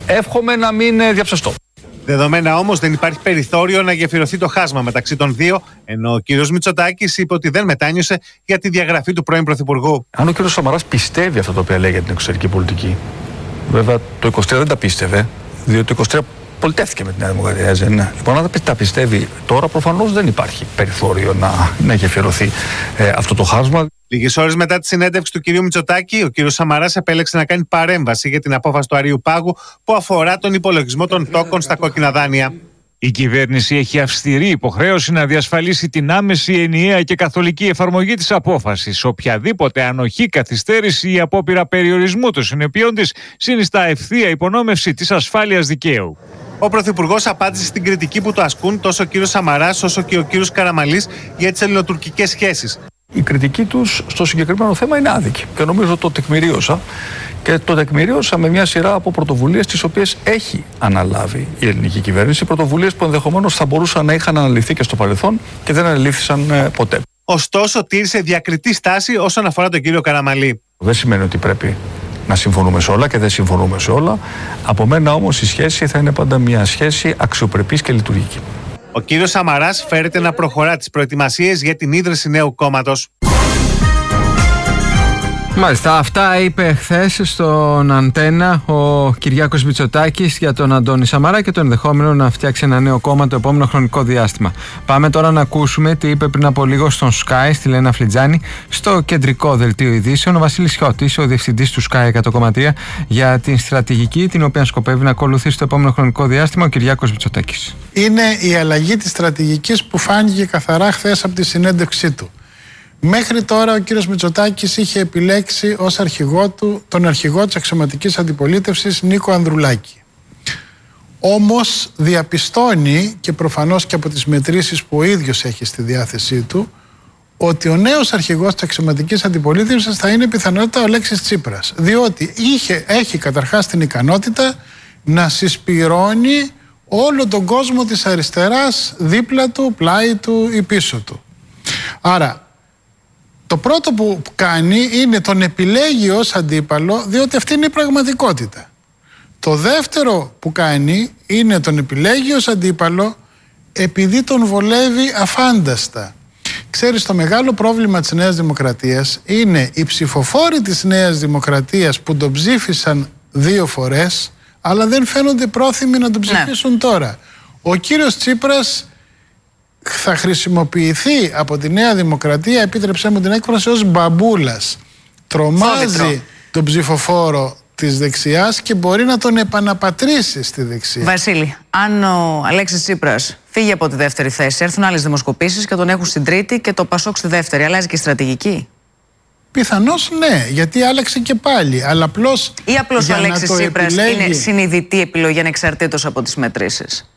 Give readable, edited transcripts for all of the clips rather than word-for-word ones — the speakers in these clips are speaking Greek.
εύχομαι να μην διαψευστώ. Δεδομένα όμως δεν υπάρχει περιθώριο να γεφυρωθεί το χάσμα μεταξύ των δύο, ενώ ο κύριος Μητσοτάκης είπε ότι δεν μετάνιωσε για τη διαγραφή του πρώην Πρωθυπουργού. Αν ο κύριος Σαμαράς πιστεύει αυτά τα οποία λέει για την εξωτερική πολιτική, βέβαια το 23 δεν τα πίστευε, διότι το 23 πολιτεύτηκε με τη Νέα Δημοκρατία, δεν είναι. Λοιπόν, αν τα πιστεύει τώρα, προφανώς δεν υπάρχει περιθώριο να γεφυρωθεί αυτό το χάσμα. Λίγες ώρες μετά τη συνέντευξη του κυρίου Μητσοτάκη, ο κύριος Σαμαράς επέλεξε να κάνει παρέμβαση για την απόφαση του Αριού Πάγου που αφορά τον υπολογισμό των τόκων στα κόκκινα δάνεια. Η κυβέρνηση έχει αυστηρή υποχρέωση να διασφαλίσει την άμεση, ενιαία και καθολική εφαρμογή της απόφασης. Οποιαδήποτε ανοχή, καθυστέρηση ή απόπειρα περιορισμού των συνεπειών της συνιστά ευθεία υπονόμευση της ασφάλειας δικαίου. Ο Πρωθυπουργός απάντησε στην κριτική που του ασκούν τόσο ο κύριος Σαμαράς όσο και ο κύριος Καραμανλής για τις ελληνοτουρκικές σχέσεις. Η κριτική τους στο συγκεκριμένο θέμα είναι άδικη και νομίζω το τεκμηρίωσα. Και το τεκμηρίωσα με μια σειρά από πρωτοβουλίες τις οποίες έχει αναλάβει η ελληνική κυβέρνηση. Πρωτοβουλίες που ενδεχομένως θα μπορούσαν να είχαν αναλυθεί και στο παρελθόν και δεν αναλύθησαν ποτέ. Ωστόσο, τήρησε διακριτή στάση όσον αφορά τον κύριο Καραμανλή. Δεν σημαίνει ότι πρέπει να συμφωνούμε σε όλα και δεν συμφωνούμε σε όλα. Από μένα όμως η σχέση θα είναι πάντα μια σχέση αξιοπρεπής και λειτουργική. Ο κύριος Σαμαράς φέρεται να προχωρά τις προετοιμασίες για την ίδρυση νέου κόμματος. Μάλιστα, αυτά είπε χθες στον Αντένα ο Κυριάκος Μητσοτάκης για τον Αντώνη Σαμαρά και το ενδεχόμενο να φτιάξει ένα νέο κόμμα το επόμενο χρονικό διάστημα. Πάμε τώρα να ακούσουμε τι είπε πριν από λίγο στον Sky, στη Λένα Φλιτζάνη, στο κεντρικό δελτίο ειδήσεων, ο Βασίλης Χιώτης, ο διευθυντής του Sky 100,3, για την στρατηγική την οποία σκοπεύει να ακολουθήσει το επόμενο χρονικό διάστημα ο Κυριάκος Μητσοτάκης. Είναι η αλλαγή της στρατηγικής που φάνηκε καθαρά χθες από τη συνέντευξή του. Μέχρι τώρα ο κύριος Μητσοτάκης είχε επιλέξει ως αρχηγό του τον αρχηγό της αξιωματικής αντιπολίτευσης Νίκο Ανδρουλάκη. Όμως διαπιστώνει, και προφανώς και από τις μετρήσεις που ο ίδιος έχει στη διάθεσή του, ότι ο νέος αρχηγός της αξιωματικής αντιπολίτευσης θα είναι πιθανότητα ο Αλέξης Τσίπρας. Διότι έχει καταρχάς την ικανότητα να συσπυρώνει όλο τον κόσμο της αριστεράς δίπλα του, πλάι του ή πίσω του. Άρα το πρώτο που κάνει είναι τον επιλέγει ως αντίπαλο, διότι αυτή είναι η πραγματικότητα. Το δεύτερο που κάνει είναι τον επιλέγει ως αντίπαλο επειδή τον βολεύει αφάνταστα. Ξέρεις, το μεγάλο πρόβλημα της Νέας Δημοκρατίας είναι οι ψηφοφόροι της Νέας Δημοκρατίας που τον ψήφισαν 2 φορές, αλλά δεν φαίνονται πρόθυμοι να τον ψηφίσουν τώρα. Ο κύριος Τσίπρας θα χρησιμοποιηθεί από τη Νέα Δημοκρατία, επίτρεψέ μου την έκφραση, ως μπαμπούλας. Τρομάζει τον ψηφοφόρο της δεξιάς και μπορεί να τον επαναπατρίσει στη δεξιά. Βασίλη, αν ο Αλέξης Τσίπρας φύγει από τη δεύτερη θέση, έρθουν άλλες δημοσκοπήσεις και τον έχουν στην τρίτη και το Πασόκ στη δεύτερη, αλλάζει και η στρατηγική? Πιθανώς ναι, γιατί άλλαξε και πάλι. Αλλά απλώς ή απλώς ο Αλέξης Τσίπρας είναι συνειδητή επιλογή ανεξαρτήτως από τις μετρήσεις?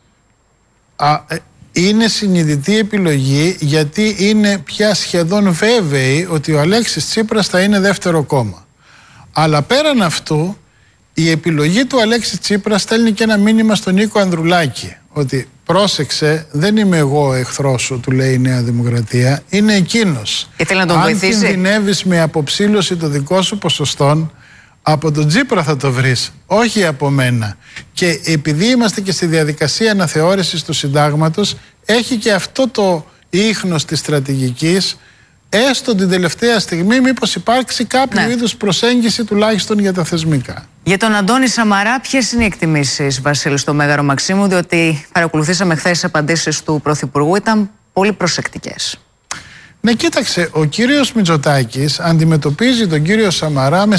Είναι συνειδητή επιλογή, γιατί είναι πια σχεδόν βέβαιοι ότι ο Αλέξης Τσίπρας θα είναι δεύτερο κόμμα. Αλλά πέραν αυτού, η επιλογή του Αλέξη Τσίπρα στέλνει και ένα μήνυμα στον Νίκο Ανδρουλάκη, ότι πρόσεξε, δεν είμαι εγώ ο εχθρός σου, του λέει η Νέα Δημοκρατία, είναι εκείνος. Και θέλει να τον βοηθήσει. Αν κινδυνεύεις με αποψήλωση των δικών σου ποσοστών, από τον Τσίπρα θα το βρεις, όχι από μένα. Και επειδή είμαστε και στη διαδικασία αναθεώρησης του συντάγματος, έχει και αυτό το ίχνος της στρατηγικής, έστω την τελευταία στιγμή, μήπως υπάρξει κάποιο είδους προσέγγιση τουλάχιστον για τα θεσμικά. Για τον Αντώνη Σαμαρά, ποιες είναι οι εκτιμήσεις, Βασίλη, στο Μέγαρο Μαξίμου, διότι παρακολουθήσαμε χθες τις απαντήσεις του Πρωθυπουργού, ήταν πολύ προσεκτικές. Ναι, κοίταξε, ο κύριος Μητσοτάκης αντιμετωπίζει τον κύριο Σαμαρά με